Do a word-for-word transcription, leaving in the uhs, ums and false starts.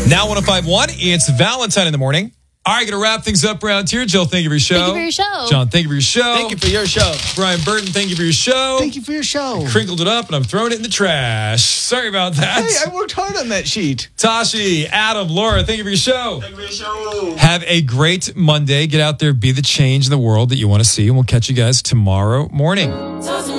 Now one oh five point one, it's Valentine in the morning. All right, going to wrap things up around here. Jill, thank you for your show. Thank you for your show. John, thank you for your show. Thank you for your show. Brian Burton, thank you for your show. Thank you for your show. I crinkled it up and I'm throwing it in the trash. Sorry about that. Hey, I worked hard on that sheet. Tashi, Adam, Laura, thank you for your show. Thank you for your show. Have a great Monday. Get out there, be the change in the world that you want to see, and we'll catch you guys tomorrow morning.